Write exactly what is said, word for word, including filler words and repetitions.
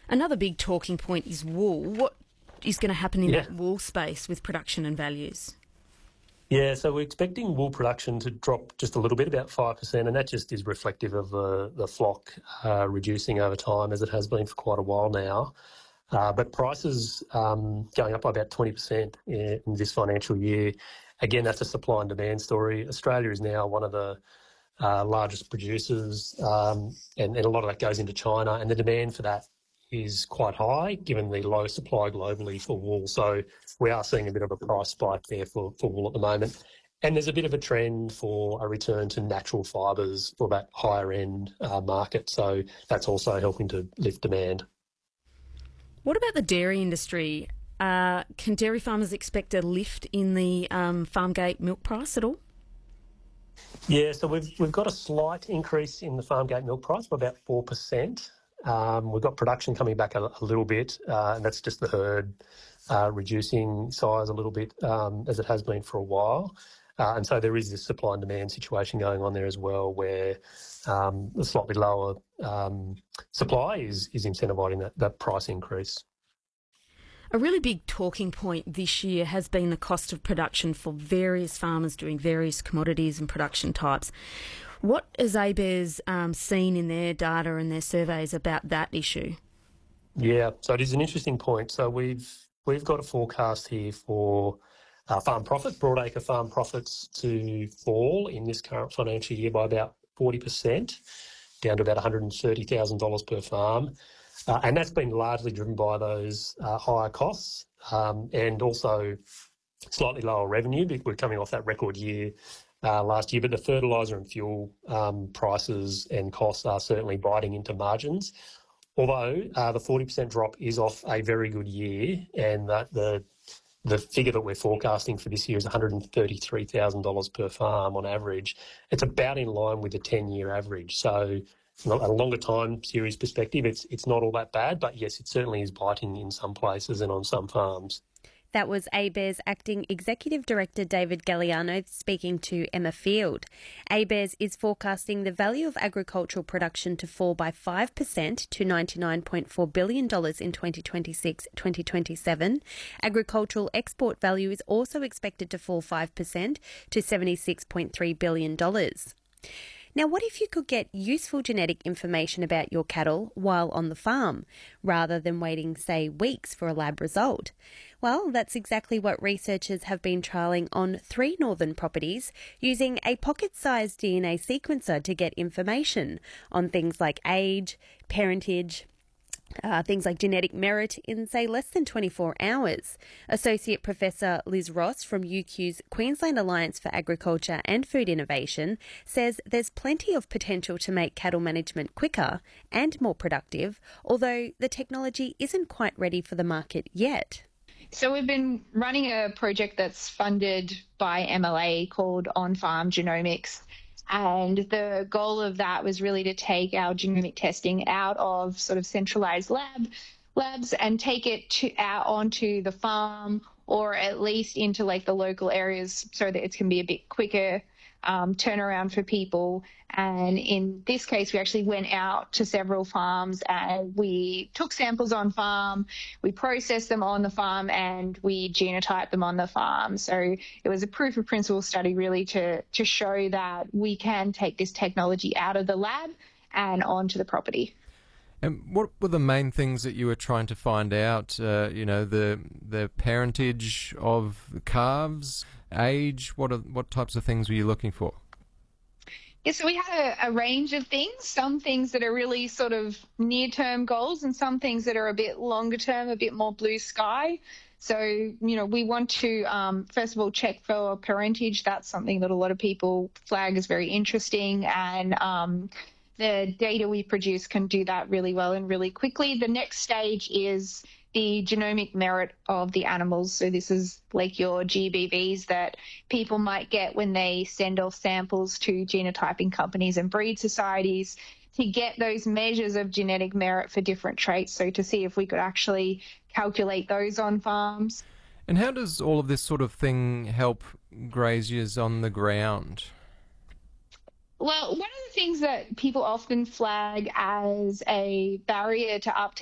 Another big talking point is wool. What is going to happen in Yeah. that wool space with production and values? Yeah, so we're expecting wool production to drop just a little bit, about five percent, and that just is reflective of the, the flock uh, reducing over time, as it has been for quite a while now. Uh, but prices um, going up by about twenty percent in, in this financial year. Again, that's a supply and demand story. Australia is now one of the uh, largest producers, um, and, and a lot of that goes into China, and the demand for that is quite high given the low supply globally for wool. So we are seeing a bit of a price spike there for, for wool at the moment. And there's a bit of a trend for a return to natural fibres for that higher end uh, market. So that's also helping to lift demand. What about the dairy industry? Uh, can dairy farmers expect a lift in the um, farm gate milk price at all? Yeah, so we've we've got a slight increase in the farm gate milk price by about four percent. Um, we've got production coming back a, a little bit, uh, and that's just the herd uh, reducing size a little bit, um, as it has been for a while. Uh, and so there is this supply and demand situation going on there as well, where um, the slightly lower um, supply is, is incentivising that, that price increase. A really big talking point this year has been the cost of production for various farmers doing various commodities and production types. What has ABARES um, seen in their data and their surveys about that issue? Yeah, so it is an interesting point. So we've we've got a forecast here for uh, farm profit, broadacre farm profits to fall in this current financial year by about forty percent, down to about one hundred thirty thousand dollars per farm. Uh, and that's been largely driven by those uh, higher costs um, and also slightly lower revenue. We're coming off that record year uh, last year, but the fertiliser and fuel um, prices and costs are certainly biting into margins. Although uh, the forty percent drop is off a very good year, and that the the figure that we're forecasting for this year is one hundred thirty-three thousand dollars per farm on average. It's about in line with the ten-year average. So from a longer time series perspective, it's it's not all that bad, but yes, it certainly is biting in some places and on some farms. That was ABARES Acting Executive Director David Galliano speaking to Emma Field. ABARES is forecasting the value of agricultural production to fall by five percent to ninety-nine point four billion dollars in twenty twenty-six to twenty twenty-seven. Agricultural export value is also expected to fall five percent to seventy-six point three billion dollars. Now, what if you could get useful genetic information about your cattle while on the farm, rather than waiting, say, weeks for a lab result? Well, that's exactly what researchers have been trialling on three northern properties, using a pocket-sized D N A sequencer to get information on things like age, parentage, Uh, things like genetic merit in, say, less than twenty-four hours. Associate Professor Liz Ross from U Q's Queensland Alliance for Agriculture and Food Innovation says there's plenty of potential to make cattle management quicker and more productive, although the technology isn't quite ready for the market yet. So we've been running a project that's funded by M L A called On-Farm Genomics. And the goal of that was really to take our genomic testing out of sort of centralized lab labs and take it to out onto the farm, or at least into like the local areas, so that it can be a bit quicker um, turnaround for people. And in this case, we actually went out to several farms and we took samples on farm, we processed them on the farm, and we genotyped them on the farm. So it was a proof of principle study really to, to show that we can take this technology out of the lab and onto the property. And what were the main things that you were trying to find out? Uh, you know, the the parentage of the calves, age. What are, what types of things were you looking for? Yeah, so we had a, a range of things. Some things that are really sort of near-term goals, and some things that are a bit longer-term, a bit more blue sky. So, you know, we want to, um, first of all, check for parentage. That's something that a lot of people flag as very interesting, and um, the data we produce can do that really well and really quickly. The next stage is the genomic merit of the animals. So this is like your G B Vs that people might get when they send off samples to genotyping companies and breed societies to get those measures of genetic merit for different traits. So to see if we could actually calculate those on farms. And how does all of this sort of thing help graziers on the ground? Well, one of the things that people often flag as a barrier to uptake